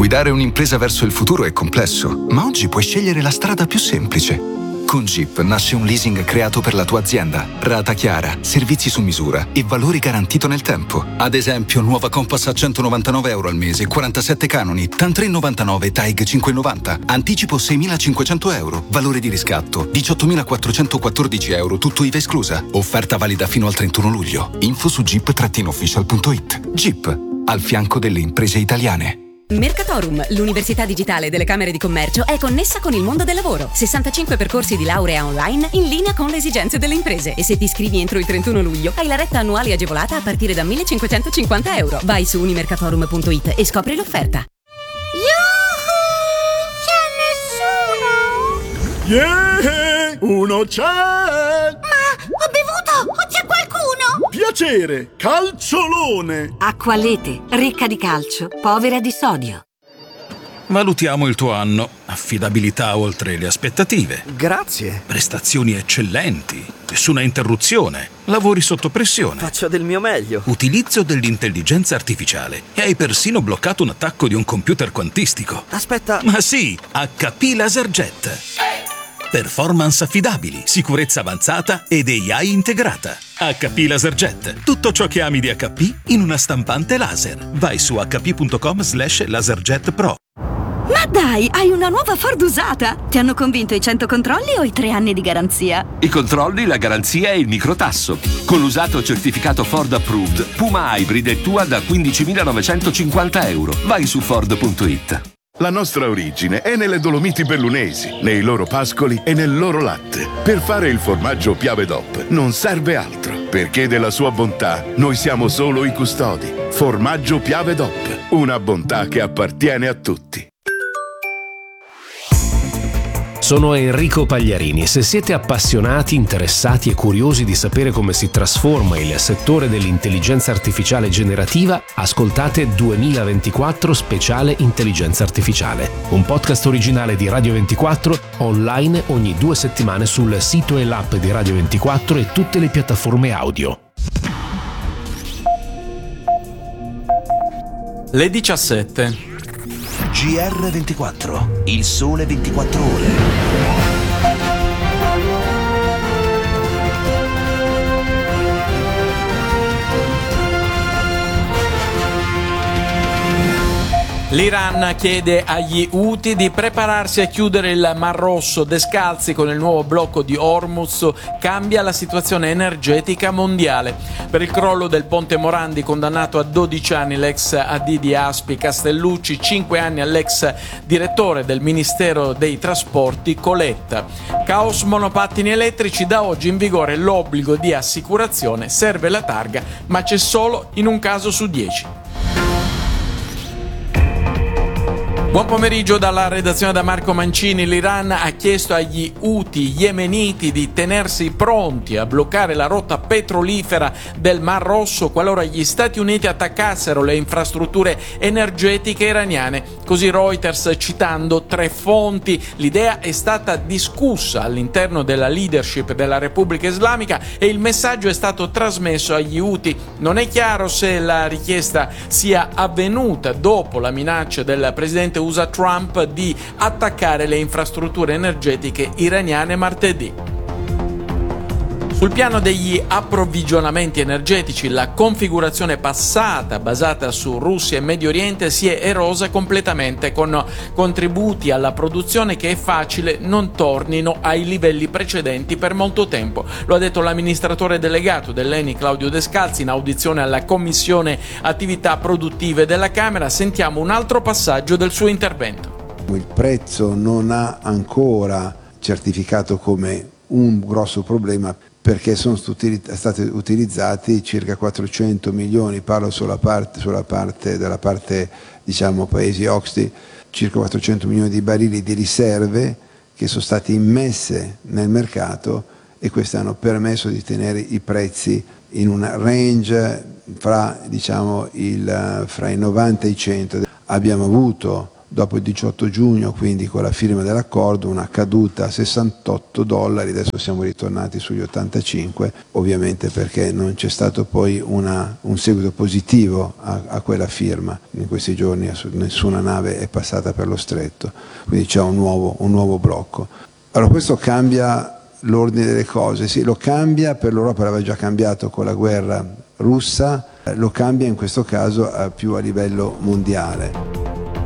Guidare un'impresa verso il futuro è complesso, ma oggi puoi scegliere la strada più semplice. Con Jeep nasce un leasing creato per la tua azienda. Rata chiara, servizi su misura e valori garantito nel tempo. Ad esempio, nuova Compass a €199 al mese, 47 canoni, TAN 3,99, TAIG 5,90. Anticipo €6.500. Valore di riscatto €18.414, tutto IVA esclusa. Offerta valida fino al 31 luglio. Info su jeep-official.it. Jeep, al fianco delle imprese italiane. Mercatorum, l'università digitale delle Camere di Commercio, è connessa con il mondo del lavoro. 65 percorsi di laurea online in linea con le esigenze delle imprese. E se ti iscrivi entro il 31 luglio, hai la retta annuale agevolata a partire da €1.550. Vai su unimercatorum.it e scopri l'offerta. C'è nessuno? Yeah, uno c'è! Ma ho bevuto! O c'è qualcuno? Piacere, calciolone! Acqualete, ricca di calcio, povera di sodio. Valutiamo il tuo anno. Affidabilità oltre le aspettative. Grazie. Prestazioni eccellenti. Nessuna interruzione. Lavori sotto pressione. Faccio del mio meglio. Utilizzo dell'intelligenza artificiale. E hai persino bloccato un attacco di un computer quantistico. Aspetta. Ma sì, HP LaserJet. Performance affidabili, sicurezza avanzata ed AI integrata. HP LaserJet. Tutto ciò che ami di HP in una stampante laser. Vai su hp.com/laserjet pro. Ma dai, hai una nuova Ford usata! Ti hanno convinto i 100 controlli o i 3 anni di garanzia? I controlli, la garanzia e il microtasso. Con l'usato certificato Ford Approved, Puma Hybrid è tua da €15.950. Vai su Ford.it. La nostra origine è nelle Dolomiti Bellunesi, nei loro pascoli e nel loro latte. Per fare il formaggio Piave DOP non serve altro, perché della sua bontà noi siamo solo i custodi. Formaggio Piave DOP, una bontà che appartiene a tutti. Sono Enrico Pagliarini e se siete appassionati, interessati e curiosi di sapere come si trasforma il settore dell'intelligenza artificiale generativa, ascoltate 2024 Speciale Intelligenza Artificiale, un podcast originale di Radio 24, online ogni 2 settimane sul sito e l'app di Radio 24 e tutte le piattaforme audio. Le 17. GR24, il sole 24 ore. L'Iran chiede agli Houthi di prepararsi a chiudere il Mar Rosso. Descalzi con il nuovo blocco di Hormuz, cambia la situazione energetica mondiale. Per il crollo del ponte Morandi, condannato a 12 anni l'ex AD di Aspi Castellucci, 5 anni all'ex direttore del Ministero dei Trasporti Coletta. Caos monopattini elettrici, da oggi in vigore l'obbligo di assicurazione, serve la targa, ma c'è solo in un caso su 10. Buon pomeriggio dalla redazione da Marco Mancini. L'Iran ha chiesto agli Houthi yemeniti di tenersi pronti a bloccare la rotta petrolifera del Mar Rosso qualora gli Stati Uniti attaccassero le infrastrutture energetiche iraniane. Così Reuters, citando 3 fonti, l'idea è stata discussa all'interno della leadership della Repubblica Islamica e il messaggio è stato trasmesso agli Houthi. Non è chiaro se la richiesta sia avvenuta dopo la minaccia del presidente USA Trump di attaccare le infrastrutture energetiche iraniane martedì. Sul piano degli approvvigionamenti energetici, la configurazione passata, basata su Russia e Medio Oriente, si è erosa completamente, con contributi alla produzione che è facile non tornino ai livelli precedenti per molto tempo. Lo ha detto l'amministratore delegato dell'ENI Claudio Descalzi in audizione alla Commissione Attività Produttive della Camera. Sentiamo un altro passaggio del suo intervento. Il prezzo non ha ancora certificato come un grosso problema, perché sono stati utilizzati circa 400 milioni, parlo della parte diciamo paesi OXTI, circa 400 milioni di barili di riserve che sono state immesse nel mercato e queste hanno permesso di tenere i prezzi in una range fra i 90 e i 100. Abbiamo avuto dopo il 18 giugno, quindi con la firma dell'accordo, una caduta a $68, adesso siamo ritornati sugli 85, ovviamente perché non c'è stato poi un seguito positivo a quella firma. In questi giorni nessuna nave è passata per lo stretto, quindi c'è un nuovo blocco. Allora questo cambia l'ordine delle cose, sì, lo cambia per l'Europa, l'aveva già cambiato con la guerra russa, lo cambia in questo caso più a livello mondiale.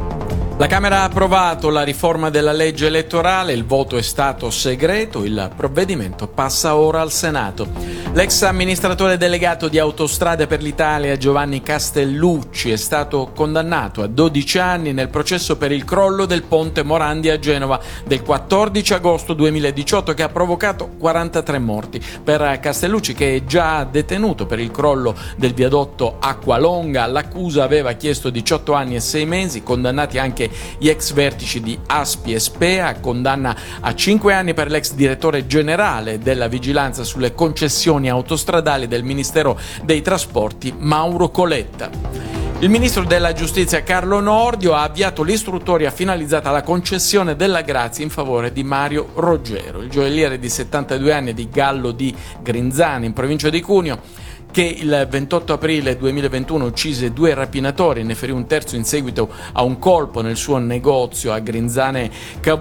La Camera ha approvato la riforma della legge elettorale, il voto è stato segreto, il provvedimento passa ora al Senato. L'ex amministratore delegato di Autostrade per l'Italia Giovanni Castellucci è stato condannato a 12 anni nel processo per il crollo del ponte Morandi a Genova del 14 agosto 2018 che ha provocato 43 morti. Per Castellucci, che è già detenuto per il crollo del viadotto Acqualonga, l'accusa aveva chiesto 18 anni e 6 mesi, condannati anche gli ex vertici di Aspi e Spea, condanna a 5 anni per l'ex direttore generale della vigilanza sulle concessioni autostradali del Ministero dei Trasporti Mauro Coletta. Il ministro della Giustizia Carlo Nordio ha avviato l'istruttoria finalizzata alla concessione della grazia in favore di Mario Roggero, il gioielliere di 72 anni di Gallo di Grinzane in provincia di Cuneo, che il 28 aprile 2021 uccise 2 rapinatori e ne ferì un terzo in seguito a un colpo nel suo negozio a Grinzane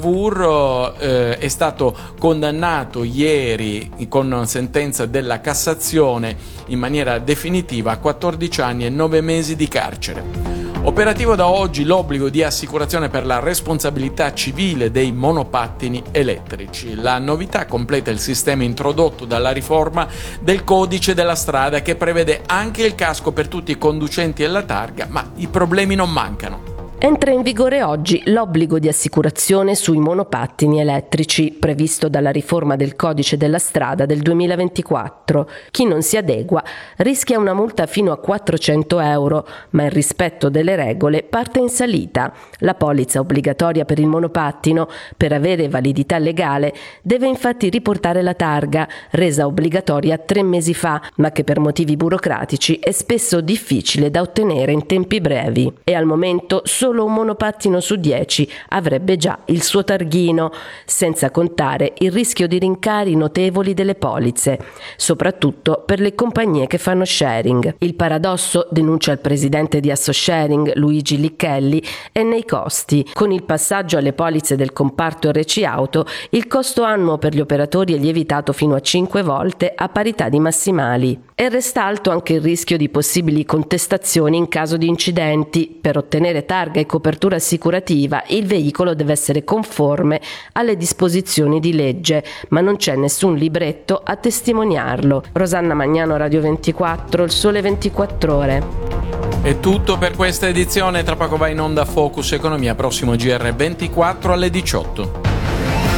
Cavour, è stato condannato ieri con sentenza della Cassazione in maniera definitiva a 14 anni e 9 mesi di carcere. Operativo da oggi l'obbligo di assicurazione per la responsabilità civile dei monopattini elettrici. La novità completa il sistema introdotto dalla riforma del codice della strada che prevede anche il casco per tutti i conducenti e la targa, ma i problemi non mancano. Entra in vigore oggi l'obbligo di assicurazione sui monopattini elettrici previsto dalla riforma del codice della strada del 2024. Chi non si adegua rischia una multa fino a 400 euro, ma il rispetto delle regole parte in salita. La polizza obbligatoria per il monopattino, per avere validità legale, deve infatti riportare la targa, resa obbligatoria 3 mesi fa, ma che per motivi burocratici è spesso difficile da ottenere in tempi brevi. E al momento solo un monopattino su 10 avrebbe già il suo targhino, senza contare il rischio di rincari notevoli delle polizze, soprattutto per le compagnie che fanno sharing. Il paradosso, denuncia il presidente di Assosharing Luigi Licchelli, è nei costi. Con il passaggio alle polizze del comparto RC Auto, il costo annuo per gli operatori è lievitato fino a 5 volte a parità di massimali. E resta alto anche il rischio di possibili contestazioni in caso di incidenti. Per ottenere targa e copertura assicurativa, il veicolo deve essere conforme alle disposizioni di legge, ma non c'è nessun libretto a testimoniarlo. Rosanna Magnano, Radio 24, Il Sole 24 Ore. È tutto per questa edizione, tra poco va in onda Focus Economia, prossimo GR24 alle 18.